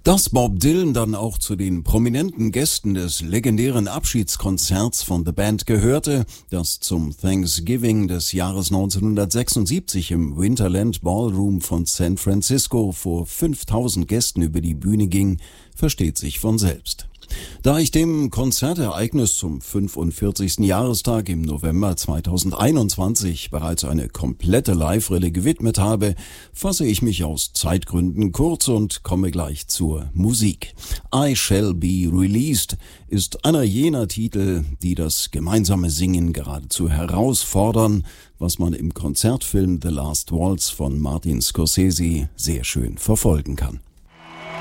Dass Bob Dylan dann auch zu den prominenten Gästen des legendären Abschiedskonzerts von The Band gehörte, das zum Thanksgiving des Jahres 1976 im Winterland Ballroom von San Francisco vor 5000 Gästen über die Bühne ging, versteht sich von selbst. Da ich dem Konzertereignis zum 45. Jahrestag im November 2021 bereits eine komplette Live-Rille gewidmet habe, fasse ich mich aus Zeitgründen kurz und komme gleich zur Musik. I Shall Be Released ist einer jener Titel, die das gemeinsame Singen geradezu herausfordern, was man im Konzertfilm The Last Waltz von Martin Scorsese sehr schön verfolgen kann.